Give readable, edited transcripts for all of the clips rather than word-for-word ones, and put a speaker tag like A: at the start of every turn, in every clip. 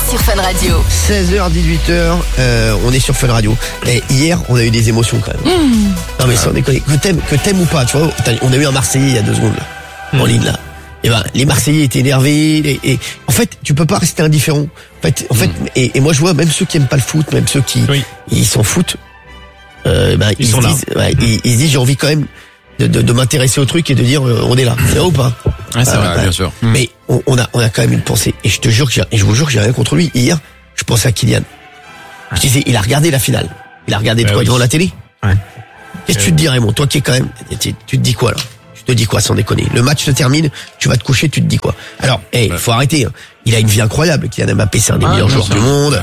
A: sur Fun Radio.
B: 16h, 18h, on est sur Fun Radio. Et hier, on a eu des émotions quand même. Non mais sans déconner, que t'aimes ou pas, tu vois, on a eu un Marseillais il y a 2 secondes là, en ligne là. Et ben les Marseillais étaient énervés et en fait tu peux pas rester indifférent. En fait et moi je vois même ceux qui aiment pas le foot, même ceux qui ils s'en foutent. Ils se disent j'ai envie quand même de m'intéresser au truc et de dire on est là. C'est vrai ou pas?
C: Ouais, c'est vrai, bien sûr.
B: Mais on a quand même une pensée et je vous jure que j'ai rien contre lui. Hier, je pensais à Kylian. Je disais il a regardé la finale. Il a regardé de quoi devant la télé.
C: Ouais.
B: Qu'est-ce que tu te dis Raymond, toi qui es quand même tu te dis quoi là? Tu te dis quoi sans déconner? Le match se termine, tu vas te coucher, tu te dis quoi? Alors, faut arrêter. Hein. Il a une vie incroyable. Kylian Mbappé, c'est un des meilleurs joueurs du monde.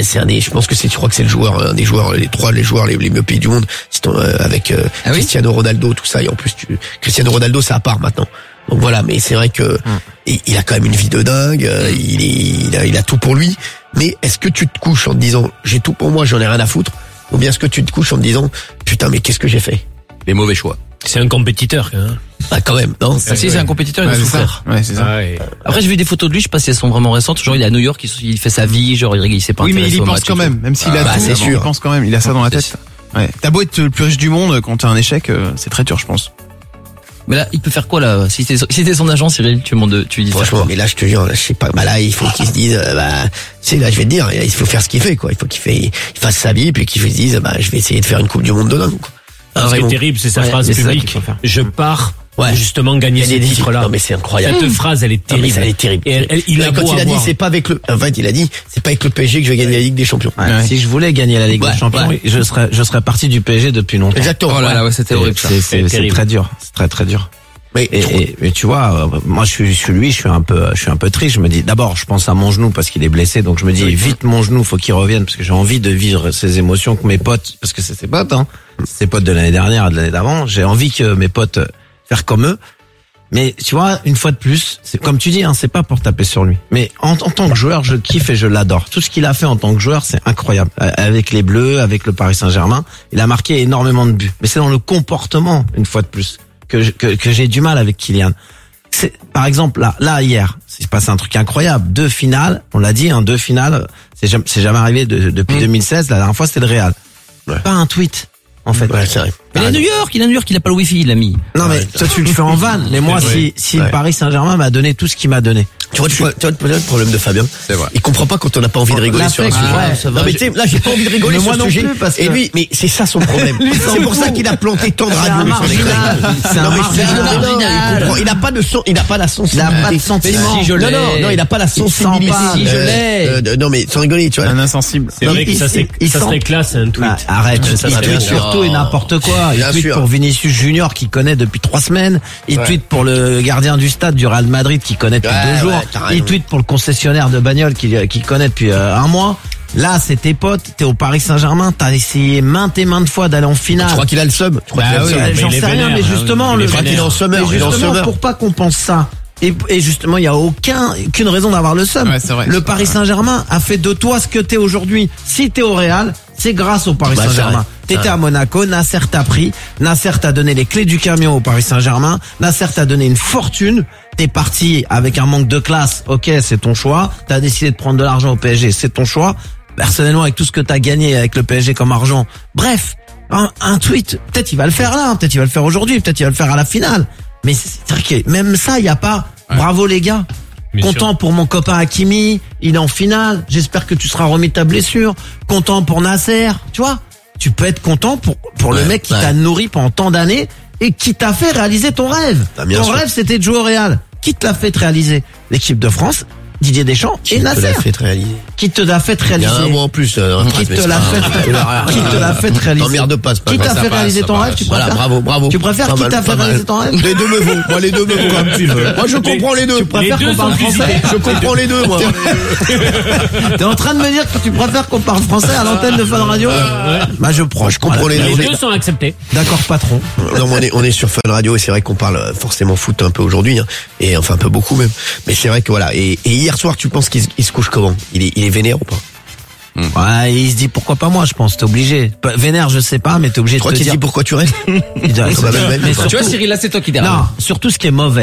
B: Je pense que je crois que c'est un des joueurs, les joueurs les mieux payés du monde. Avec Cristiano Ronaldo, tout ça. Et en plus, Cristiano Ronaldo, ça à part maintenant. Donc voilà, mais c'est vrai que il a quand même une vie de dingue. Il a tout pour lui. Mais est-ce que tu te couches en te disant j'ai tout pour moi, j'en ai rien à foutre? Ou bien est-ce que tu te couches en te disant putain mais qu'est-ce que j'ai fait?
C: Les mauvais choix.
D: C'est un compétiteur, hein.
B: Ah, quand même, non?
E: Si, c'est un compétiteur, il a souffert.
C: Ouais, c'est ça.
E: Après, j'ai vu des photos de lui, je sais pas si elles sont vraiment récentes. Genre, il est à New York, il fait sa vie, genre, il s'est pas
C: Oui, mais
E: intéressé
C: il y
E: au
C: pense
E: match
C: quand
E: et tout.
C: même s'il a tout,
B: c'est sûr.
C: il pense quand même, il a ça dans la tête. Ouais. T'as beau être le plus riche du monde, quand t'as un échec, c'est très dur, je pense.
E: Mais là, il peut faire quoi, là? Si t'es son agent, Cyril, tu lui dis
B: franchement, mais là, je te jure, je sais pas, là, il faut qu'il se dise, là, je vais te dire, il faut faire ce qu'il fait, quoi. Il faut qu'il fasse sa vie, puis qu'il se dise, je vais essayer de faire une coupe du monde de dingue, quoi.
D: Ce qui est terrible, c'est sa phrase publique. Je pars justement gagner ces titres-là.
B: Non mais c'est incroyable.
D: Cette phrase, elle est terrible.
B: Elle est terrible.
D: Et
B: quand il a dit, c'est pas avec c'est pas avec le PSG que je vais gagner la Ligue des Champions.
F: Ouais. Si je voulais gagner la Ligue des Champions, je serais parti du PSG depuis longtemps.
B: Exactement.
E: Oh là là, c'était horrible.
F: C'est très dur. C'est très très dur. Mais tu vois, moi je suis un peu triste. Je me dis, d'abord, je pense à mon genou parce qu'il est blessé, donc je me dis vite mon genou, faut qu'il revienne parce que j'ai envie de vivre ces émotions que mes potes, parce que c'est ses potes, ses potes de l'année dernière et de l'année d'avant. J'ai envie que mes potes faire comme eux. Mais tu vois, une fois de plus, c'est comme tu dis, c'est pas pour taper sur lui. Mais en tant que joueur, je kiffe et je l'adore. Tout ce qu'il a fait en tant que joueur, c'est incroyable. Avec les Bleus, avec le Paris Saint-Germain, il a marqué énormément de buts. Mais c'est dans le comportement, une fois de plus, que j'ai du mal avec Kylian. Par exemple, là hier, c'est passé un truc incroyable. 2 finales, on l'a dit, 2 finales, c'est jamais arrivé depuis 2016. La dernière fois, c'était le Real. Ouais. Pas un tweet. En fait.
B: Ouais, c'est vrai.
E: Mais il est à New York, il a pas le wifi, il l'a mis.
F: Non, mais toi, tu le fais en vanne. Mais moi, si le Paris Saint-Germain m'a donné tout ce qu'il m'a donné.
B: Tu vois le problème de Fabien. C'est vrai. Il comprend pas quand on n'a pas envie de rigoler sur un sujet. Non, mais tu sais, là, j'ai pas envie de rigoler sur ce sujet. Et lui, mais c'est ça son problème. C'est pour ça qu'il a planté tant de radios sur les crayons.
F: C'est un marginal.
B: Il n'a pas de son, il n'a pas la sensibilité.
F: Il n'a pas de sentiment.
B: Non, il n'a pas la sensibilité.
E: Si je l'ai.
B: Non, mais sans rigoler, tu vois.
C: Un insensible.
D: C'est vrai que ça serait classe, un tweet.
F: Arrête, ça tweet surtout et n'importe quoi. Il tweet pour Vinicius Junior qui connaît depuis 3 semaines. Il tweet pour le gardien du stade du Real Madrid qui connaît depuis 2 jours. Il tweet pour le concessionnaire de bagnole qui connaît depuis 1 mois. Là, c'est tes potes, t'es au Paris Saint-Germain, t'as essayé maintes et maintes fois d'aller en finale.
B: Tu crois qu'il a le seum?
F: J'en sais rien, mais justement,
B: je crois qu'il est en summer.
F: Pour pas qu'on pense ça. Et justement, il y a aucune raison d'avoir le seum.
C: Ouais, c'est vrai,
F: le Paris Saint-Germain a fait de toi ce que t'es aujourd'hui. Si t'es au Real, c'est grâce au Paris Saint-Germain. T'étais à Monaco, Nasser t'a pris, Nasser t'a donné les clés du camion au Paris Saint-Germain, Nasser t'a donné une fortune, t'es parti avec un manque de classe, ok, c'est ton choix, t'as décidé de prendre de l'argent au PSG, c'est ton choix, personnellement avec tout ce que t'as gagné avec le PSG comme argent, bref, un tweet, peut-être il va le faire là, peut-être il va le faire aujourd'hui, peut-être il va le faire à la finale, mais c'est vrai que même ça, il y a pas, bravo les gars. Content pour mon copain Hakimi, il est en finale, j'espère que tu seras remis de ta blessure. Content pour Nasser, tu vois. Tu peux être content pour le mec qui t'a nourri pendant tant d'années et qui t'a fait réaliser ton rêve. Ton rêve, c'était de jouer au Real. Qui te l'a fait réaliser? L'équipe de France, Didier Deschamps et Nasser. Qui te l'a fait réaliser?
B: Il y a un mot en plus.
F: Qui te l'a fait réaliser?
B: T'emmerde pas.
F: Qui t'a fait réaliser ton rêve? Tu préfères?
B: Bravo.
F: Tu préfères qui t'a fait réaliser ton rêve?
B: Les deux me vont. Moi, les deux me vont comme tu veux. Moi, je comprends les deux.
F: Tu préfères qu'on parle français?
B: Je comprends les deux, moi.
F: T'es en train de me dire que tu préfères qu'on parle français à l'antenne de Fun Radio? Bah, je comprends les deux.
D: Les deux sont acceptés.
F: D'accord, patron.
B: Non, on est sur Fun Radio et c'est vrai qu'on parle forcément foot un peu aujourd'hui, et enfin un peu beaucoup même. Mais c'est vrai que voilà. Et hier soir, tu penses qu'il se couche comment? Il est vénère ou pas?
F: Ouais, il se dit pourquoi pas moi, je pense, t'es obligé. Vénère, je sais pas, mais t'es obligé de te dire.
B: Dit pourquoi tu restes?
F: Mais
E: tu vois, Cyril, là, c'est toi qui dérange.
F: Non, surtout ce qui est mauvais,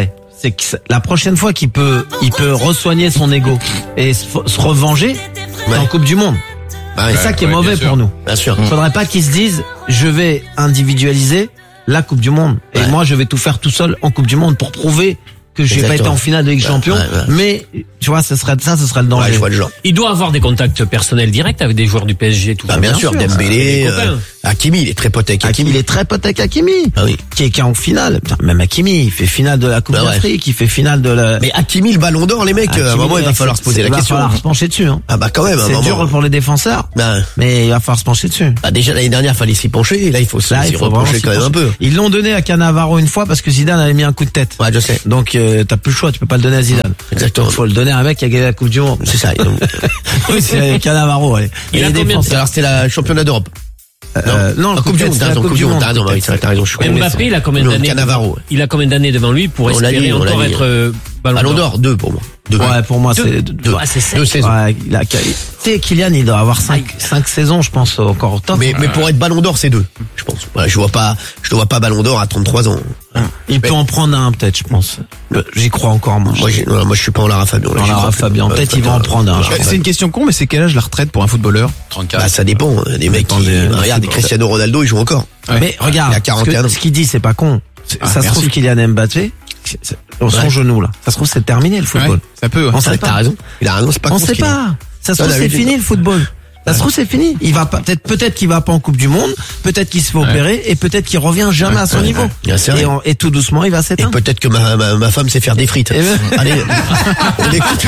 F: c'est que la prochaine fois il peut re-soigner son ego et se revenger en Coupe du Monde. C'est ça qui est mauvais pour nous.
B: Bien sûr.
F: Faudrait pas qu'ils se disent, je vais individualiser la Coupe du Monde. Et moi, je vais tout faire tout seul en Coupe du Monde pour prouver que j'ai pas été en finale de Ligue des Champions. Mais, tu vois, ce serait le danger.
B: Je vois le genre.
D: Il doit avoir des contacts personnels directs avec des joueurs du PSG, tout ça.
B: Bien sûr, Dembélé, Hakimi, il est très pote avec Hakimi.
F: Il est très pote avec Hakimi.
B: Ah oui.
F: Qui est en finale. Putain, même Hakimi, il fait finale de la Coupe d'Afrique, il fait finale de la...
B: Mais Hakimi, le ballon d'or, les mecs, à un moment, il va falloir se poser la question.
F: Il va falloir se pencher dessus, hein.
B: Ah bah quand même,
F: c'est dur pour les défenseurs. Mais il va falloir se pencher dessus.
B: Déjà, l'année dernière, fallait s'y pencher, et là, il faut s'y repencher quand même un peu.
F: Ils l'ont donné à Cannavaro une fois parce que Zidane avait mis un coup de tête.
B: Ouais, je sais.
F: Donc, t'as plus le choix, tu peux pas le donner à Zidane.
B: Exactement.
F: Faut le donner à un mec qui a gagné la Coupe du Monde.
B: C'est ça.
F: Oui, c'est Cannavaro, allez.
B: Il a combien de... Alors, c'était la championnat d'Europe.
F: Non, la Coupe du Monde,
B: t'as raison, je suis
D: Mbappé, il a combien d'années?
B: Cannavaro.
D: Il a combien d'années devant lui pour espérer encore être
B: Ballon d'or? 2 pour moi.
F: Ouais, pour moi, c'est 2.
D: Ah, c'est
B: 2 saisons.
F: Ouais, tu sais, Kylian, il doit avoir 5 saisons, je pense, encore au top.
B: Mais pour être Ballon d'or, c'est 2, je pense. Voilà, je le vois pas Ballon d'or à 33 ans.
F: Il peut en prendre un, peut-être, je pense. J'y crois encore, moi.
B: Moi, je suis pas en Lara Fabian.
F: Peut-être il va en prendre un.
C: C'est une question con, mais c'est quel âge la retraite pour un footballeur?
B: 34. Bah, ça dépend. Des mecs regarde, des Cristiano Ronaldo, ils jouent encore.
F: Mais regarde,
B: il a 41 ans.
F: Ce qu'il dit, c'est pas con. Ça se trouve Kylian Mbappé, son genou, là. Ça se trouve, c'est terminé, le football.
C: Ça peut.
F: On sait pas.
B: T'as raison. Il a raison, c'est pas con.
F: On sait pas. Ça se trouve, c'est fini, le football. Ça se trouve, c'est fini. Il va pas, peut-être qu'il va pas en Coupe du Monde, peut-être qu'il se fait opérer, et peut-être qu'il revient jamais à son niveau. Et tout doucement, il va s'éteindre.
B: Et peut-être que ma femme sait faire des frites. Allez, on écoute.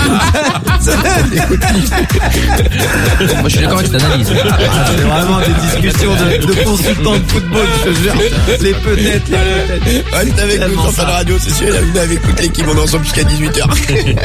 E: Moi, je suis d'accord avec cette analyse.
F: C'est vraiment des discussions de consultants de football, je te jure. Les peut-être.
B: Ouais, t'es avec nous sur Fun Radio, c'est sûr, elle a avec toute l'équipe, on est ensemble jusqu'à 18h.